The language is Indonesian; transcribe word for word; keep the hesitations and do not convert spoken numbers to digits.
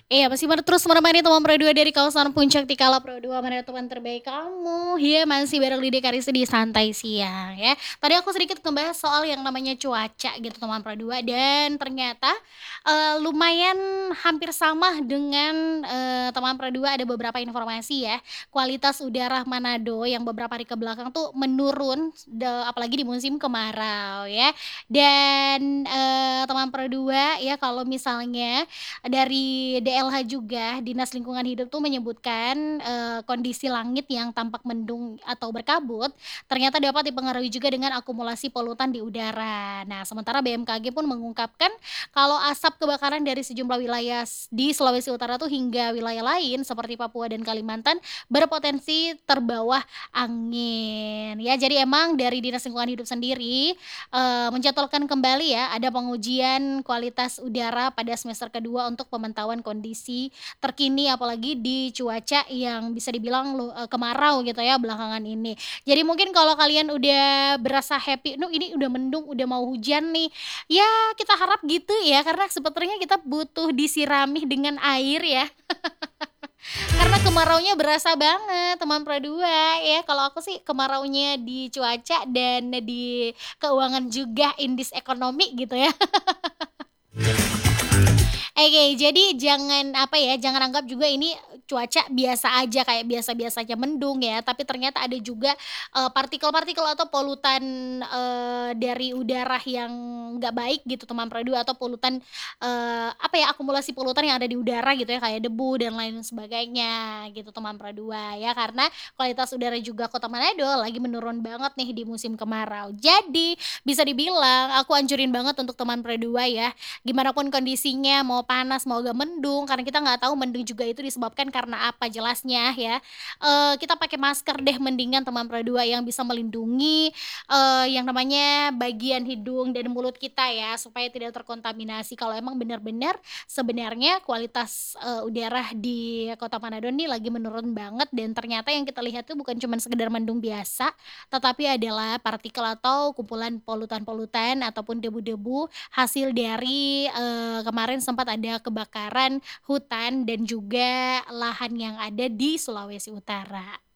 Iya, masih mana terus menemani teman Pro dua dari kawasan Puncak Tikala Pro dua, mana teman terbaik kamu. Iya, masih bareng Lydia Karissa di Santai Siang ya. Tadi aku sedikit ngebahas soal yang namanya cuaca gitu teman Pro dua dan ternyata, eee, lumayan hampir sama dengan, eee, teman Pro dua ada beberapa informasi ya. Kualitas udara Manado yang beberapa hari ke belakang tuh menurun de apalagi di musim kemarau ya. Dan, eee, teman Pro dua ya kalau misalnya dari D L H juga, Dinas Lingkungan Hidup tuh menyebutkan, eee, kondisi langit yang tampak mendung atau berkabut, ternyata dapat dipengaruhi juga dengan akumulasi polutan di udara. Nah, sementara B M K G pun mengungkapkan kalau asap kebakaran dari sejumlah wilayah s di Sulawesi Utara tuh hingga wilayah lain seperti Papua dan Kalimantan berpotensi terbawa angin. Ya, jadi emang dari Dinas Lingkungan Hidup sendiri, eee, menjadwalkan kembali ya, ada pengujian kualitas udara pada semester kedua untuk pemantauan kondisi terkini apalagi di cuaca yang bisa dibilang lu eee, kemarau gitu ya belakangan ini. Jadi mungkin kalau kalian udah berasa happy, "Nuh ini udah mendung, udah mau hujan nih." Ya kita harap gitu ya, karena sepertinya kita butuh disirami dengan air ya. Karena kemaraunya berasa banget teman Pro dua ya. Kalau aku sih kemaraunya di cuaca dan di keuangan juga in this economy gitu ya. Oke, jadi jangan apa ya, jangan anggap juga ini cuaca biasa aja, kayak biasa-biasa aja mendung ya, tapi ternyata ada juga, eee, partikel-partikel atau polutan, eee, dari udara yang nggak baik gitu teman Pro dua atau polutan, eee, apa ya, akumulasi polutan yang ada di udara gitu ya, kayak debu dan lain sebagainya gitu teman Pro dua ya. Karena kualitas udara juga Kota Manado lagi menurun banget nih di musim kemarau. Jadi bisa dibilang aku anjurin banget untuk teman Pro dua ya, gimana pun kondisinya, mau panas, mau agak mendung, karena kita nggak tahu mendung juga itu disebabkan karena apa jelasnya ya. Eee, kita pakai masker deh mendingan teman Pro dua yang bisa melindungi, eee, yang namanya bagian hidung dan mulut kita ya, supaya tidak terkontaminasi kalau emang benar-benar sebenarnya kualitas, eee, udara di Kota Manado nih lagi menurun banget dan ternyata yang kita lihat tuh bukan cuman sekedar mendung biasa, tetapi adalah partikel atau kumpulan polutan-polutan ataupun debu-debu hasil dari, eee, kemarin sempat ada kebakaran hutan dan juga lahan yang ada di Sulawesi Utara.